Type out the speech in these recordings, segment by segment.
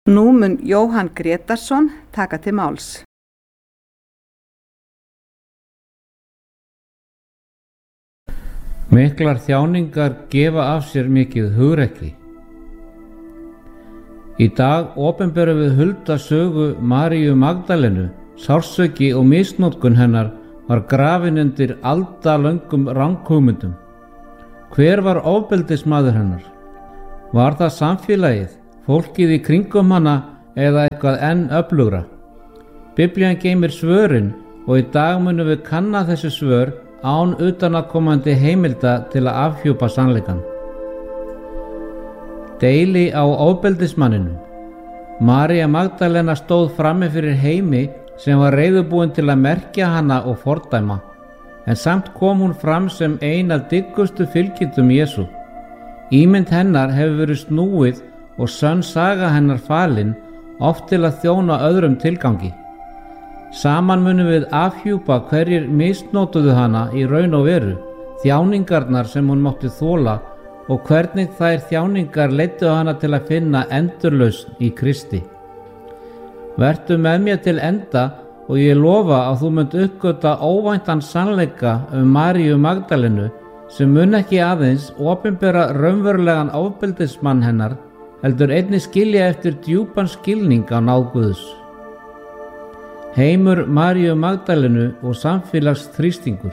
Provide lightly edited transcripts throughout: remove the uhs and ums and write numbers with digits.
Nú mun Jóhann Grétarsson taka til máls. Miklar þjáningar gefa af sér mikið hugrekki. Í dag opinberum við hulda sögu Maríu Magdalenu. Sársauki og misnotkun hennar var grafin undir aldalöngum ranghugmyndum. Hver var ofbeldismaður hennar? Var það samfélagið, fólkið í kringum hana eða eitthvað enn öflugra? Biblían geymir svörin og í dag munum við kanna þessi svör án utanaðkomandi heimilda til að afhjúpa sannleikann. Deili á ofbeldismanninum. María Magdalena stóð frammi fyrir heimi sem var reiðubúin til að merkja hana og fordæma, en samt kom hún fram sem ein af dyggustu fylgjendum Jesú. Ímynd hennar hefur verið snúið og sönn saga hennar falin, oft til að þjóna öðrum tilgangi. Saman munum við afhjúpa hverjir misnotuðu hana í raun og veru, þjáningarnar sem hún mátti þola og hvernig þær þjáningar leiddu hana til að finna endurlausn í Kristi. Vertu með mér til enda og ég lofa að þú munt uppgöta óvæntan sannleika Maríu Magdalenu sem mun ekki aðeins opinbera raunverulegan ofbeldismann hennar, heldur einnig skilja eftir djúpan skilning á náð Guðs. Heimur Maríu Magdalenu og samfélagsþrýstingur.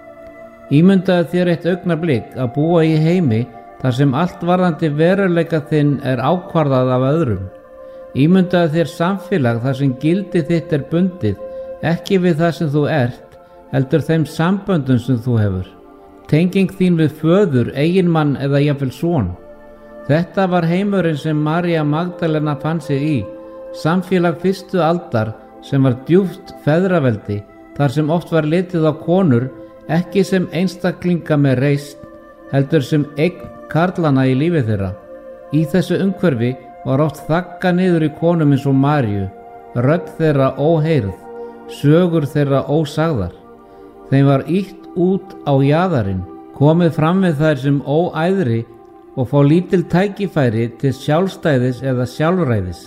Ímyndaðu þér eitt augnablik að búa í heimi þar sem allt varðandi veruleika þinn ákvarðað af öðrum. Ímyndaðu þér samfélag þar sem gildi þitt bundið, ekki við það sem þú ert, heldur þeim samböndum sem þú hefur. Tenging þín við föður, eiginmann eða jafnvel son. Þetta var heimurinn sem María Magdalena fann sig í, samfélag fyrstu aldar sem var djúpt feðraveldi, þar sem oft var litið á konur ekki sem einstaklinga með reisn, heldur sem eign karlana í lífi þeirra. Í þessu umhverfi var oft þagga niður í konum eins og Maríu, rödd þeirra óheyrð, sögur þeirra ósagðar. Þeim var ýtt út á jaðarinn, komið fram við þær sem óæðri og fá lítil tækifæri til sjálfstæðis eða sjálfræðis.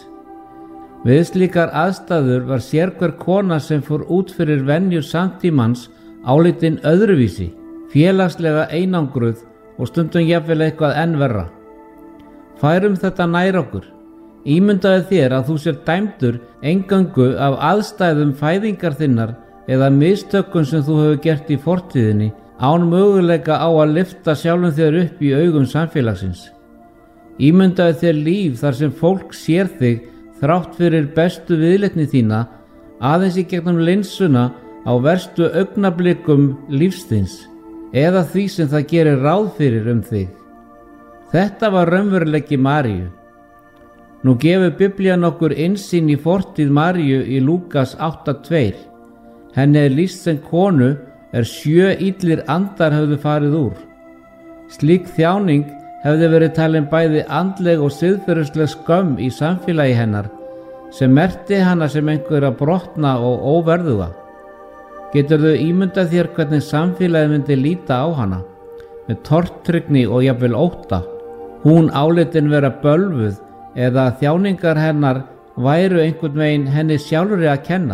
Við slíkar aðstæður var sérhver kona sem fór út fyrir venjur samtímans álitin öðruvísi, félagslega einangruð og stundum jafnvel eitthvað enn verra. Færum þetta nær okkur. Ímyndaðu þér að þú sér dæmdur eingöngu af aðstæðum fæðingar þinnar eða mistökum sem þú hefur gert í fortíðinni án möguleika á að lyfta sjálfum þér upp í augum samfélagsins. Ímyndaðu þér líf þar sem fólk sér þig þrátt fyrir bestu viðleitni þína aðeins í gegnum linsuna á verstu augnablikum lífsþins eða því sem það gerir ráð fyrir þig. Þetta var raunveruleiki Maríu. Nú gefur Biblían okkur innsýn í fortíð Maríu í Lúkas 8:2. Henni lýst sem konu 7 illir andar höfðu farið úr. Slík þjáning hefði verið talin bæði andleg og siðferðisleg skömm í samfélagi hennar sem merkti hana sem einhverja brotna og óverðuga. Geturðu ímyndað þér hvernig samfélagið myndi líta á hana, með tortryggni og jafnvel ótta. Hún álitin vera bölvuð eða þjáningar hennar væru einhvern veginn henni sjálfri að kenna.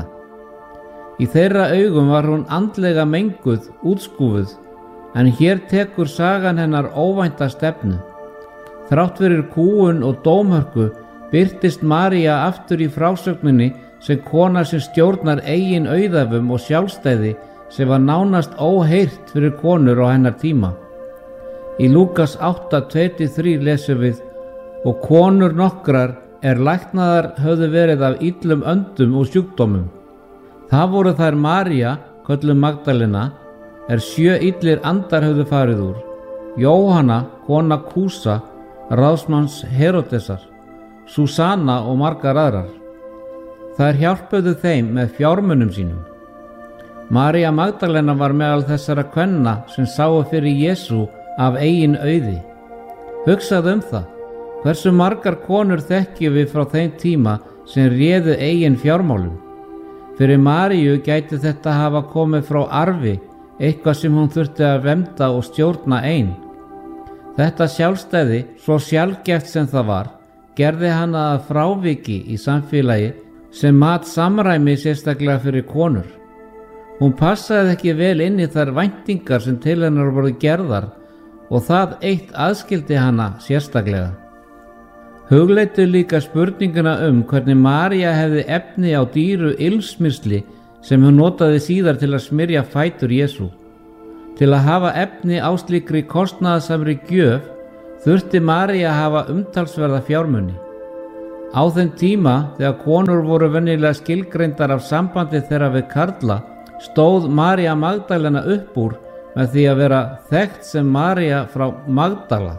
Í þeirra augum var hún andlega menguð, útskúfuð, en hér tekur sagan hennar óvænta stefnu. Þrátt fyrir kúgun og dómhörku birtist María aftur í frásögninni sem kona sem stjórnar eigin auðæfum og sjálfstæði sem var nánast óheyrt fyrir konur á hennar tíma. Í Lúkas 8:2-3 lesum við: og konur nokkrar læknaðar höfðu verið af illum öndum og sjúkdómum. Það voru þær María, kölluð Magdalena, 7 illir andar höfðu farið úr, Jóhanna, kona Kúsa, ráðsmanns Heródesar, Súsanna og margar aðrar. Þær hjálpuðu þeim með fjármunum sínum. María Magdalena var meðal þessara kvenna sem sáu fyrir Jesú af eigin auði. Hugsaðu það, hversu margar konur þekkjum við frá þeim tíma sem réðu eigin fjármálum. Fyrir Maríu gæti þetta hafa komið frá arfi, eitthvað sem hún þurfti að vernda og stjórna ein. Þetta sjálfstæði, svo sjaldgæft sem það var, gerði hana að fráviki í samfélagi sem mat samræmi sérstaklega fyrir konur. Hún passaði ekki vel inn í þær væntingar sem til hennar voru gerðar og það eitt aðskildi hana sérstaklega. Hugleiddu líka spurninguna hvernig María hefði efni á dýru ilmsmyrsli sem hún notaði síðar til að smyrja fætur Jesú. Til að hafa efni á slíkri kostnaðarsamri gjöf þurfti María að hafa umtalsverða fjármuni. Á þeim tíma þegar konur voru venjulega skilgreindar af sambandi þeirra við karla stóð María Magdalena upp úr með því að vera þekkt sem María frá Magdala.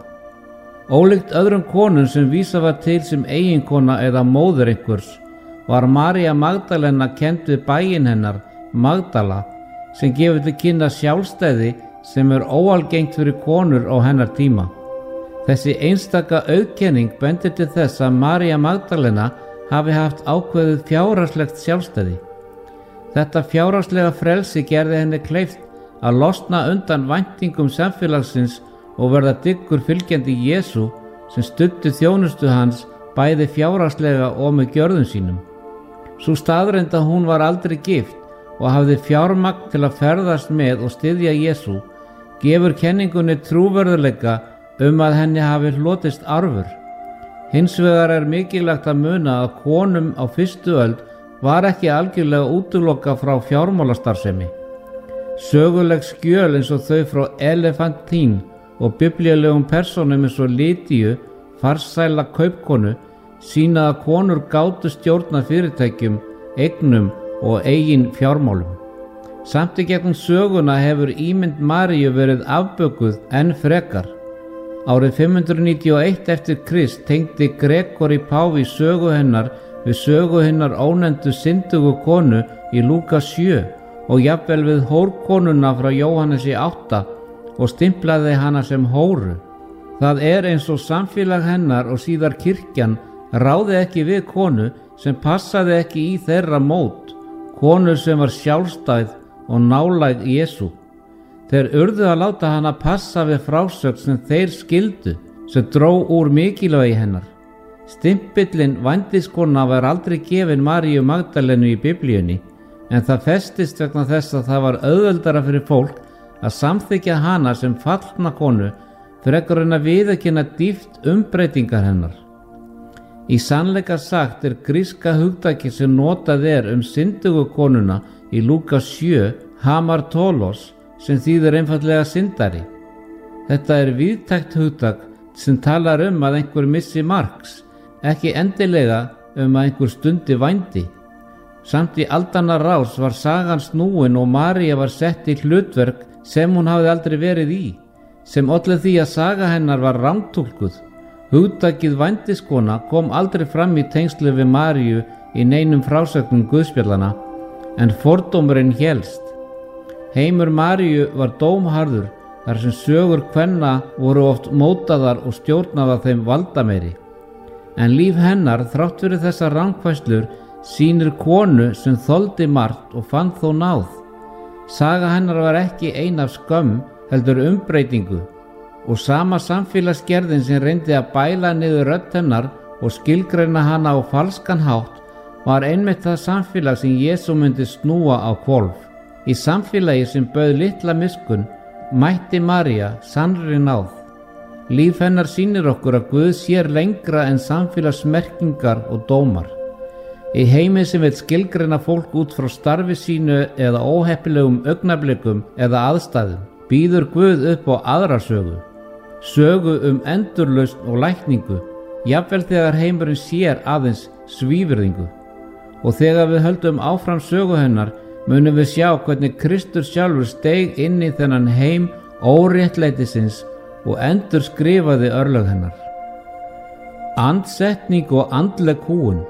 Ólíkt öðrum konum sem vísað var til sem eiginkona eða móðir einhvers var María Magdalena kennd við bæinn hennar Magdala sem gefur til kynna sjálfstæði sem óalgengt fyrir konur á hennar tíma. Þessi einstaka auðkenning bendir til þess að María Magdalena hafi haft ákveðið fjárhagslegt sjálfstæði. Þetta fjárhagslega frelsi gerði henni kleift að losna undan væntingum samfélagsins og verða dyggur fylgjandi Jesú sem studdi þjónustu hans bæði fjárhagslega og með gjörðum sínum. Sú staðreynd að hún var aldrei gift og hafði fjármagn til að ferðast með og styðja Jesú gefur kenningunni trúverðuleika að henni hafi hlotist arfur. Hins vegar mikilvægt að muna að konum á fyrstu öld var ekki algjörlega útilokað frá fjármálastarfsemi. Söguleg skjöl eins og þau frá Elefantín og biblíulegum persónum eins og Lídíu, farsæla kaupkonu, sýna að konur gátu stjórna fyrirtækjum, eignum og eigin fjármálum. Samt í gegnum söguna hefur ímynd Maríu verið afbökuð enn frekar. Árið 591 eftir Krist tengdi Gregori páfi sögu hennar við sögu hennar ónefndu syndugu konu í Lúkas 7 og jafnvel við hórkonuna frá Jóhannesi 8 og stimplaði hana sem hóru. Það eins og samfélag hennar og síðar kirkjan ráði ekki við konu sem passaði ekki í þeirra mót, konu sem var sjálfstæð og nálæg Jesú. Þeir urðu að láta hana passa við frásögn sem þeir skildu, sem dró úr mikilvægi hennar. Stimpillinn vændiskona var aldrei gefin Maríu Magdalenu í biblíunni, en það festist vegna þess að það var auðveldara fyrir fólk að samþykkja hana sem fallna konu frekar en að viðurkenna dýpt umbreytingar hennar. Í sannleika sagt gríska hugtakið sem notað syndugu konuna í Lúkas 7 hamartolos sem þýðir einfaldlega syndari. Þetta víðtækt hugtak sem talar að einhver missi marks, ekki endilega að einhver stundi vændi. Samt í aldanna rás var sagan snúin og María var sett í hlutverk sem hún hafði aldrei verið í, sem olli því að saga hennar var rangtúlkuð. Hugtakið vændiskona kom aldrei fram í tengslu við Maríu í neinum frásögnum guðspjallana, en fordómurinn hélst. Heimur Maríu var dómharður þar sem sögur kvenna voru oft mótaðar og stjórnaðar þeim valdameiri. En líf hennar, þrátt fyrir þessar rangfærslur, sýnir konu sem þoldi margt og fann þó náð. Saga hennar var ekki ein af skömm, heldur umbreytingu, og sama samfélagsgerðin sem reyndi að bæla niður rödd hennar og skilgreina hana á falskan hátt var einmitt það samfélag sem Jesú myndi snúa á hvolf. Í samfélagi sem bauð litla miskunn mætti María sannri náð. Líf hennar sýnir okkur að Guð sér lengra en samfélagsmerkingar og dómar. Í heimi sem vill skilgreina fólk út frá starfi sínu eða óheppilegum augnablikum eða aðstæðum, býður Guð upp á aðra sögu. Sögu endurlausn og lækningu, jafnvel þegar heimurinn sér aðeins svívirðingu. Og þegar við höldum áfram sögu hennar, munum við sjá hvernig Kristur sjálfur steig inn í þennan heim óréttlætisins og endur skrifaði örlög hennar. Andsetning og andleg kúgun.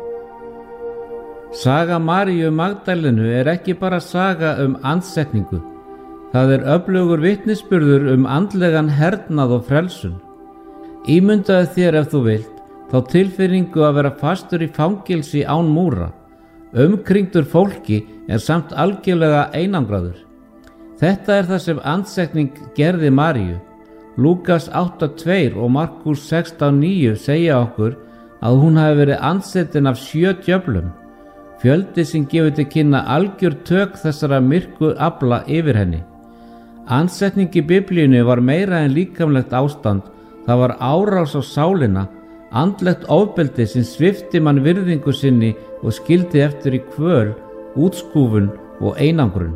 Saga Maríu Magdalenu ekki bara saga andsetningu. Það öflugur vitnisburður andlegan hernað og frelsun. Ímyndaðu þér ef þú vilt, þá tilfinningu að vera fastur í fangelsi án múra. Umkringdur fólki samt algjörlega einangraður. Þetta það sem andsetning gerði Maríu. Lúkas 8:2 og Markús 16:9 segja okkur að hún hafi verið andsetin af 7 djöflum, fjöldi sem gefur til kynna algjör tök þessara myrku afla yfir henni. Andsetning í Biblíunni var meira en líkamlegt ástand, það var árás á sálina, andlegt ofbeldi sem svipti mann virðingu sinni og skildi eftir í kvöl, útskúfun og einangrun.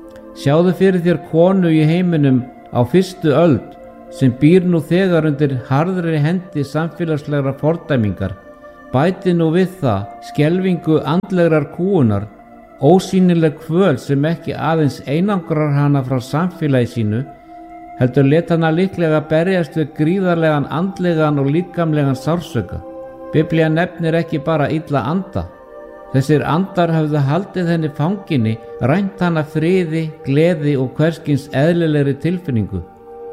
Sjáðu fyrir þér konu í heiminum á 1. öld sem býr nú þegar undir harðri hendi samfélagslegra fordæmingar. Bæti nú við það skelfingu andlegrar kúgunar, ósýnileg kvöl sem ekki aðeins einangrar hana frá samfélagi sínu, heldur let hana líklega berjast við gríðarlegan andlegan og líkamlegan sársauka. Biblía nefnir ekki bara illa anda. Þessir andar höfðu haldið henni fanginni, rænt hana friði, gleði og hverskins eðlilegri tilfinningu.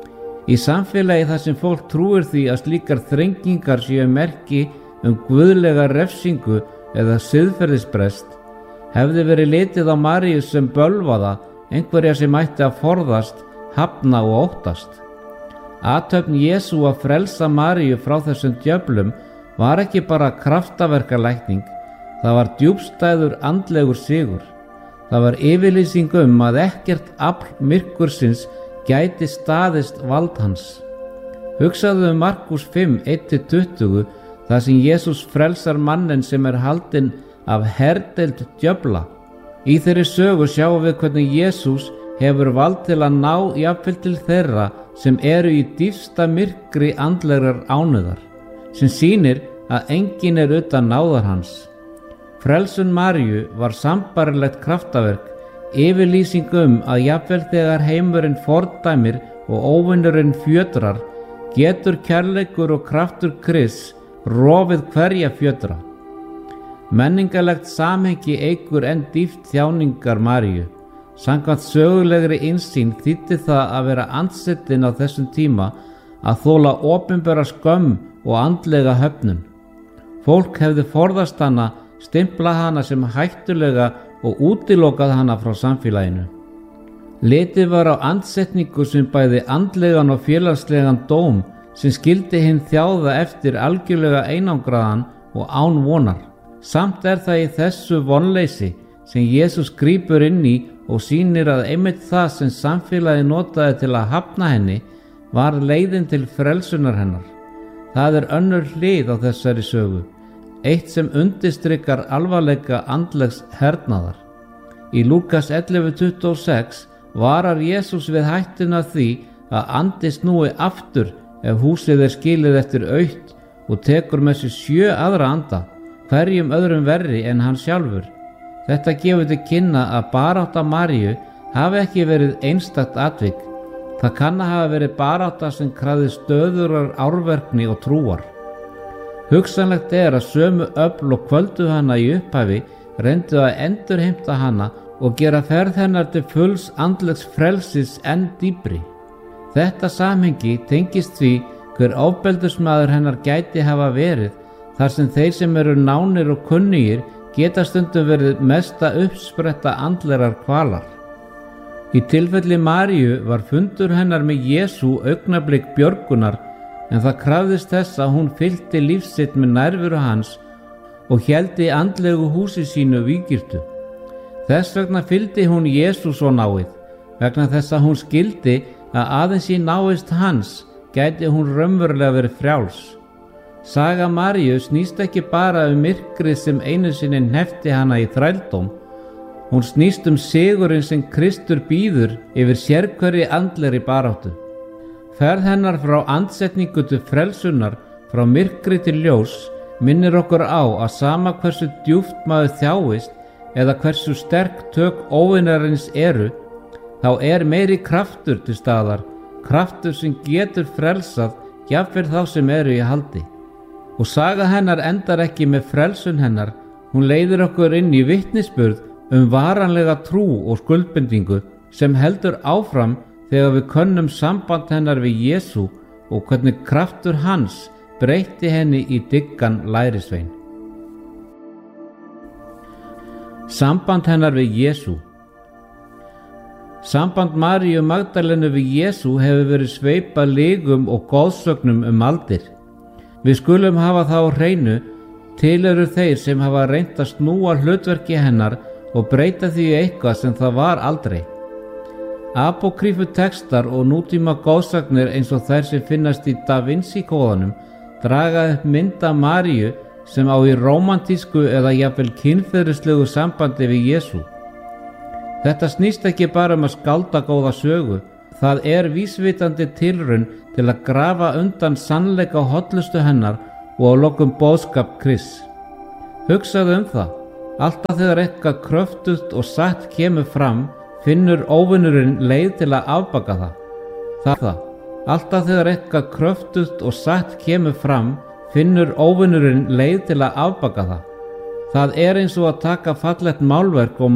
Í samfélagi þar sem fólk trúir því að slíkar þrengingar séu merki guðlega refsingu eða siðferðisbrest, hefði verið litið á Maríu sem bölvaða, einhverja sem ætti að forðast, hafna og óttast. Athöfn Jesú að frelsa Maríu frá þessum djöflum var ekki bara kraftaverkalækning, það var djúpstæður andlegur sigur. Það var yfirlýsing að ekkert afl myrkursins gæti staðist vald hans. Hugsaðu Markús 5, 1-20, þar sem Jesús frelsar mannen sem haldinn af herdeild djöfla. Í þeirri sögu sjáum við hvernig Jesús hefur vald til að ná jafnvel til þeirra sem eru í dýpsta myrkri andlegrar ánauðar, sem sýnir að enginn utan náðar hans. Frelsun Maríu var sambarilegt kraftaverk, yfirlýsing að jafnvel þegar heimurinn fordæmir og óvinurinn fjötrar, getur kærleikur og kraftur Krists rofið hverja fjötra. Menningarlegt samhengi eykur enn dýpt þjáningar Maríu. Samkvæmt sögulegri innsýn þýddi það að vera andsetin á þessum tíma að þola opinbera skömm og andlega höfnun. Fólk hefði forðast hana, stimplað hana sem hættulega og útilokað hana frá samfélaginu. Litið var á andsetningu sem bæði andlegan og félagslegan dóm sem skildi hinn þjáða eftir algjörlega einangraðan og án vonar. Samt það í þessu vonleysi sem Jesús grípur inn í og sýnir að einmitt það sem samfélagi notaði til að hafna henni var leiðin til frelsunar hennar. Það önnur hlið á þessari sögu, eitt sem undirstrikar alvarleika andlegs hernaðar. Í Lúkas 11:26 varar Jesús við hættuna því að andi snúi aftur ef húsið skilið eftir autt og tekur með sér 7 aðra anda, hverjum öðrum verri en hann sjálfur. Þetta gefur til kynna að barátta Maríu hafi ekki verið einstakt atvik. Það kann að hafa verið barátta sem krafði stöðurar árverkni og trúar. Hugsanlegt að sömu öfl og kvöldu hana í upphafi reyndu að endurheimta hana og gera ferð hennar til fulls andlegs frelsis enn dýpri. Þetta samhengi tengist því hver ofbeldismaður hennar gæti hafa verið, þar sem þeir sem eru nánir og kunnugir geta stundum verið mesta uppspretta andlegar kvalar. Í tilfelli Maríu var fundur hennar með Jesú augnablik björgunar, en það krafðist þess að hún fyllti lífsitt með nærveru hans og héldi andlegu húsi sínu vígirtu. Þess vegna fylgdi hún Jesú svo náið, vegna þess að hún skildi að aðeins í návist hans gæti hún raunverulega verið frjáls. Saga Maríu snýst ekki bara myrkrið sem einu sinni hneppti hana í þrældóm. Hún snýst sigurinn sem Kristur býður yfir sérhverri andlegri baráttu. Ferð hennar frá andsetningu til frelsunar, frá myrkri til ljós, minnir okkur á að sama hversu djúpt maður þjáist eða hversu sterk tök óvinarins eru, þá meiri kraftur til staðar, kraftur sem getur frelsað jafnvel þá sem eru í haldi. Og saga hennar endar ekki með frelsun hennar, hún leiðir okkur inn í vitnisburð varanlega trú og skuldbindingu sem heldur áfram þegar við könnum samband hennar við Jesú og hvernig kraftur hans breytti henni í dyggan lærisvein. Samband hennar við Jesú. Samband Maríu Magdalenu við Jesú hefur verið sveipað lygum og goðsögnum aldir. Við skulum hafa það á hreinu Til eru þeir sem hafa reynt að snúa hlutverki hennar og breyta því í eitthvað sem það var aldrei. Apókrýfu textar og nútíma góðsagnir eins og þær sem finnast í Da Vinci kóðanum draga upp mynd af Maríu sem á í rómantísku eða jafnvel kynferðislegu sambandi við Jesú. Þetta snýst ekki bara að skálda góða sögu, það vísvitandi tilraun til að grafa undan sannleika og hollustu hennar og að lokum boðskap Krists. Hugsaðu það, alltaf þegar eitthvað kröftugt og satt kemur fram, finnur óvinurinn leið til að afbaka það. Alltaf þegar eitthvað kröftugt og satt kemur fram, finnur óvinurinn leið til að afbaka það. Það eins og að taka fallegt málverk og